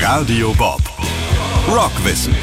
Radio Bob. Rockwissen.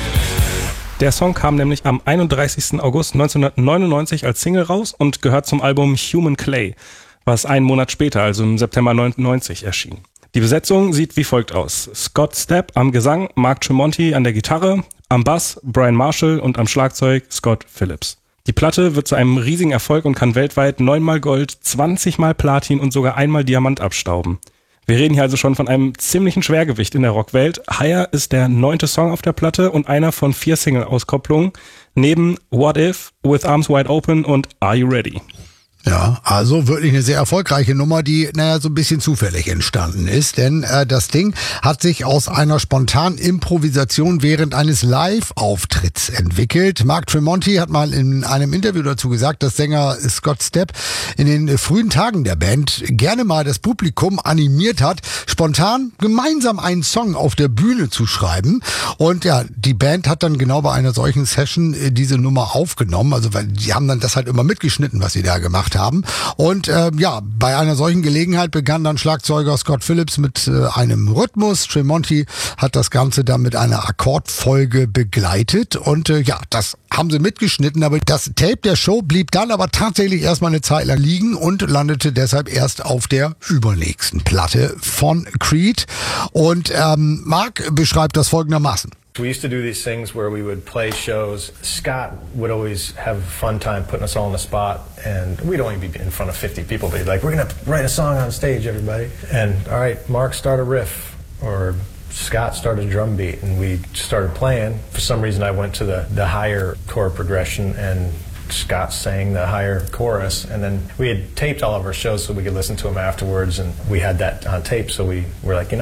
Der Song kam nämlich am 31. August 1999 als Single raus und gehört zum Album Human Clay, was einen Monat später, also im September 1999, erschien. Die Besetzung sieht wie folgt aus: Scott Stapp am Gesang, Mark Tremonti an der Gitarre, am Bass Brian Marshall und am Schlagzeug Scott Phillips. Die Platte wird zu einem riesigen Erfolg und kann weltweit 9-mal Gold, 20-mal Platin und sogar einmal Diamant abstauben. Wir reden hier also schon von einem ziemlichen Schwergewicht in der Rockwelt. Higher ist der 9. Song auf der Platte und einer von 4 Single-Auskopplungen, neben What If, With Arms Wide Open und Are You Ready? Ja, also wirklich eine sehr erfolgreiche Nummer, die, so ein bisschen zufällig entstanden ist, denn das Ding hat sich aus einer spontanen Improvisation während eines Live-Auftritts entwickelt. Mark Tremonti hat mal in einem Interview dazu gesagt, dass Sänger Scott Stapp in den frühen Tagen der Band gerne mal das Publikum animiert hat, spontan gemeinsam einen Song auf der Bühne zu schreiben. Und ja, die Band hat dann genau bei einer solchen Session diese Nummer aufgenommen, also weil die haben dann das halt immer mitgeschnitten, was sie da gemacht haben. Und bei einer solchen Gelegenheit begann dann Schlagzeuger Scott Phillips mit einem Rhythmus. Tremonti hat das Ganze dann mit einer Akkordfolge begleitet und das haben sie mitgeschnitten, aber das Tape der Show blieb dann aber tatsächlich erstmal eine Zeit lang liegen und landete deshalb erst auf der übernächsten Platte von Creed. Und Mark beschreibt das folgendermaßen. We used to do these things where we would play shows. Scott would always have a fun time putting us all on the spot, and we'd only be in front of 50 people, but he'd like, we're going to write a song on stage, everybody. And, all right, Mark, start a riff, or Scott started a drum beat, and we started playing. For some reason, I went to the higher chord progression, and Scott sang the higher chorus, and then we had taped all of our shows so we could listen to them afterwards, and we had that on tape, so we were like,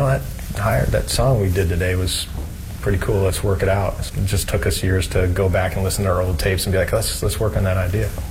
that song we did today was pretty cool, let's work it out. It just took us years to go back and listen to our old tapes and be like, let's work on that idea.